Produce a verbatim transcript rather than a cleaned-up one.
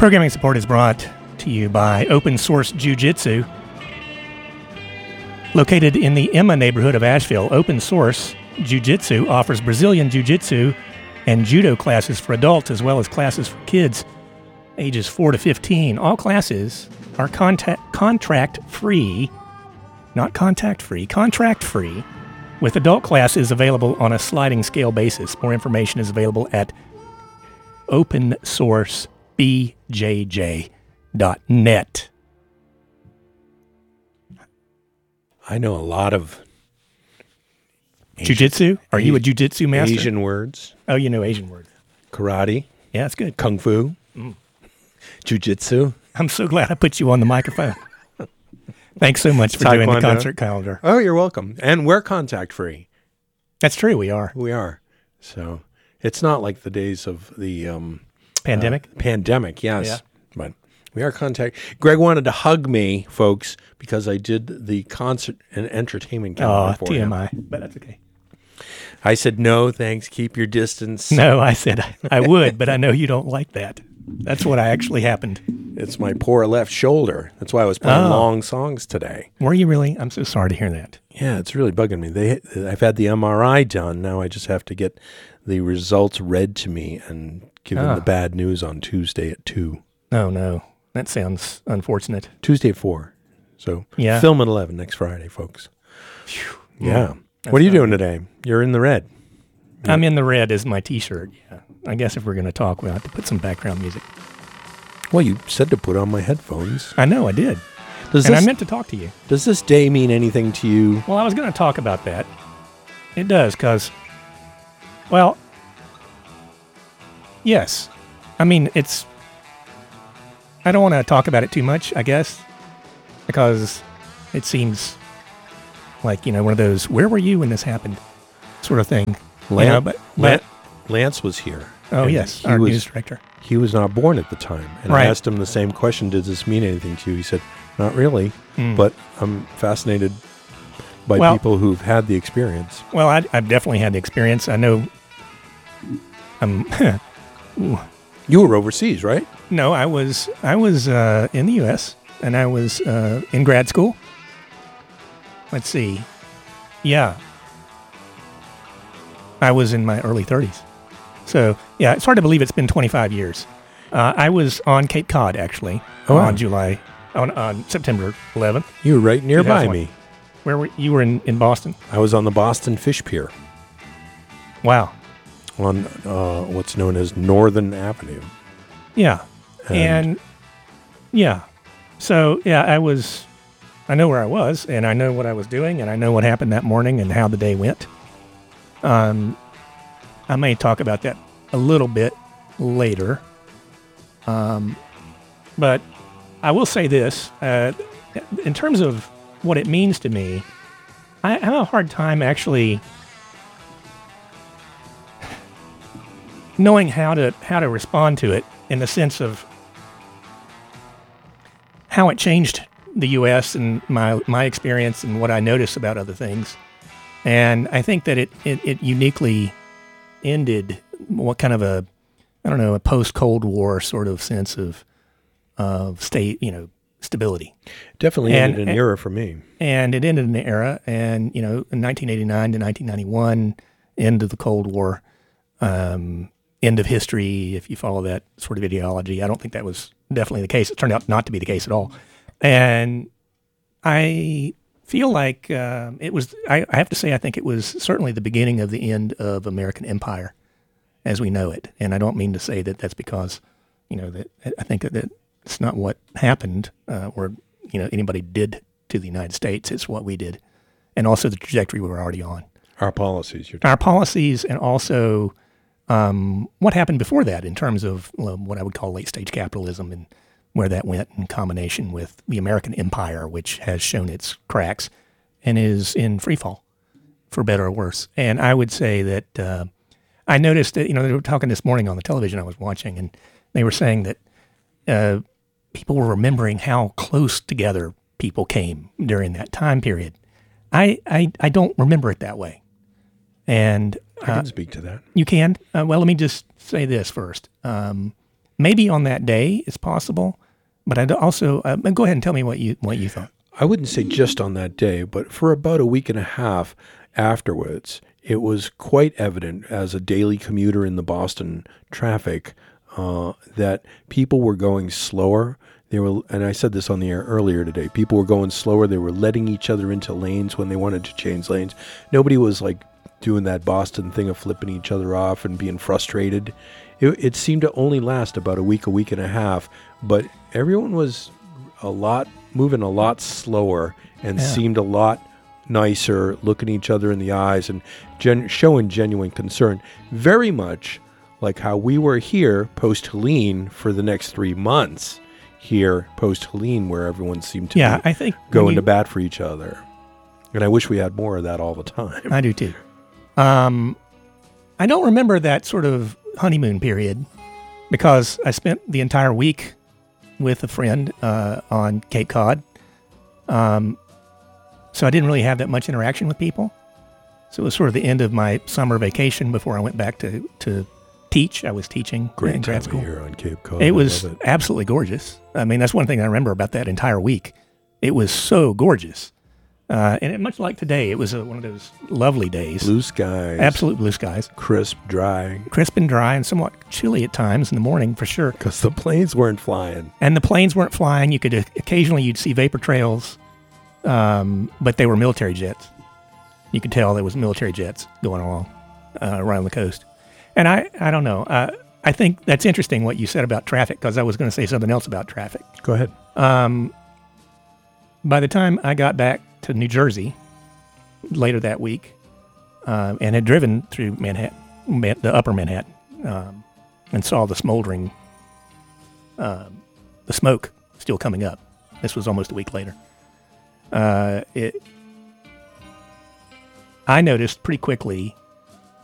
Programming support is brought to you by Open Source Jiu-Jitsu. Located in the Emma neighborhood of Asheville, Open Source Jiu-Jitsu offers Brazilian Jiu-Jitsu and Judo classes for adults as well as classes for kids ages four to fifteen. All classes are contact, contract-free, not contact-free, contract-free, with adult classes available on a sliding scale basis. More information is available at open source b j j dot net. I know a lot of Jiu-Jitsu? Are you a Jiu-Jitsu master? Asian words. Oh, you know Asian words. Karate. Yeah, that's good. Kung Fu. Mm. Jiu-Jitsu. I'm so glad I put you on the microphone. Thanks so much for Taekwondo. doing the concert calendar. Oh, you're welcome. And we're contact free. That's true, we are. We are. So it's not like the days of the um, Pandemic? Uh, pandemic, yes. Yeah. But we are contact. Greg wanted to hug me, folks, because I did the concert and entertainment calendar Oh, for T M I, him. but that's okay. I said, no, thanks. Keep your distance. No, I said I would, but I know you don't like that. That's what actually happened. It's my poor left shoulder. That's why I was playing Oh. long songs today. Were you really? I'm so sorry to hear that. Yeah, it's really bugging me. They, I've had the M R I done. Now I just have to get the results read to me and give them Ah. the bad news on Tuesday at two. Oh, no. That sounds unfortunate. Tuesday at four. So Yeah. film at eleven next Friday, folks. Phew. Yeah. That's What are you not doing today? You're in the red. I'm in the red as my T-shirt. Yeah. I guess if we're going to talk, we'll have to put some background music. Well, you said to put on my headphones. I know, I did. Does and this, I meant to talk to you. does this day mean anything to you? Well, I was going to talk about that. It does, because, well, yes. I mean, it's, I don't want to talk about it too much, I guess, because it seems like, you know, one of those, where were you when this happened sort of thing. You know, Lan- but, Lan- but, Lance was here. oh, and yes, he our was, news director. He was not born at the time. And Right. I asked him the same question, does this mean anything to you? He said, not really, Mm. but I'm fascinated by Well- people who've had the experience. Well, I, I've definitely had the experience. I know, um, ooh. You were overseas, right? No, I was I was uh, in the U S and I was uh, in grad school. Let's see, yeah, I was in my early thirties. So yeah, it's hard to believe it's been twenty-five years. Uh, I was on Cape Cod actually Oh, wow. on July on, on September eleventh. You were right nearby two thousand one. me. Where were you? Were in, in Boston? I was on the Boston Fish Pier Wow. on uh, what's known as Northern Avenue. Yeah. And, And yeah, so yeah, I was, I know where I was, and I know what I was doing, and I know what happened that morning and how the day went. Um, I may talk about that a little bit later. Um, but I will say this, uh, in terms of what it means to me, I have a hard time actually knowing how to how to respond to it in the sense of how it changed the U S and my my experience and what I noticed about other things. And I think that it, it, it uniquely ended what kind of a, I don't know, a post-Cold War sort of sense of of state, you know, stability. definitely and- ended an and- era for me. And it ended an era, and, you know, in nineteen eighty-nine to nineteen ninety-one, end of the Cold War, um, end of history, if you follow that sort of ideology. I don't think that was definitely the case. It turned out not to be the case at all. And I feel like uh, it was, I, I have to say, I think it was certainly the beginning of the end of American empire as we know it. And I don't mean to say that that's because, you know, that I think that, that it's not what happened uh, or, you know, anybody did to the United States. It's what we did. And also the trajectory we were already on. Our policies. You're Our policies and also um, what happened before that in terms of well, what I would call late stage capitalism and where that went in combination with the American empire, which has shown its cracks and is in free fall, for better or worse. And I would say that uh, I noticed that, you know, they were talking this morning on the television I was watching, and they were saying that uh, people were remembering how close together people came during that time period. I, I, I don't remember it that way. And I uh, can speak to that. you can? Uh, well, let me just say this first. Um, maybe on that day it's possible, but I also uh, go ahead and tell me what you what you thought. I wouldn't say just on that day, but for about a week and a half afterwards, it was quite evident as a daily commuter in the Boston traffic uh, that people were going slower. They were, and I said this on the air earlier today, people were going slower. They were letting each other into lanes when they wanted to change lanes. Nobody was like doing that Boston thing of flipping each other off and being frustrated. It, it seemed to only last about a week, a week and a half, but everyone was a lot, moving a lot slower and Yeah. seemed a lot nicer, looking each other in the eyes and gen- showing genuine concern. Very much like how we were here post-Helene for the next three months. Here post-Helene, where everyone seemed to Yeah, be I think going when you- to bat for each other. And I wish we had more of that all the time. I do too. Um, I don't remember that sort of honeymoon period because I spent the entire week with a friend uh, on Cape Cod. Um, so I didn't really have that much interaction with people. So it was sort of the end of my summer vacation before I went back to, to teach. I was teaching Great in time grad of school. year on Cape Cod. It I was love it. absolutely gorgeous. I mean, that's one thing I remember about that entire week. It was so gorgeous. Uh, and it, much like today, it was a, one of those lovely days. Blue skies. Absolute blue skies. Crisp, dry. Crisp and dry and somewhat chilly at times in the morning for sure. Because the planes weren't flying. And the planes weren't flying. You could uh, occasionally you'd see vapor trails, um, but they were military jets. You could tell there was military jets going along uh, around the coast. And I, I don't know. Uh, I think that's interesting what you said about traffic because I was going to say something else about traffic. Go ahead. Um, by the time I got back to New Jersey later that week uh, and had driven through Manhattan, Man- the upper Manhattan, um, and saw the smoldering, um, the smoke still coming up. This was almost a week later. Uh, it, I noticed pretty quickly